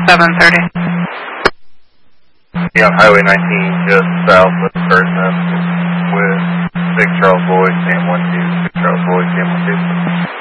730. Yeah, Highway 19, just south of Bird's Nest with 6 Charles Boyd, Sam 12, 6 Charles Boyd, Sam 12.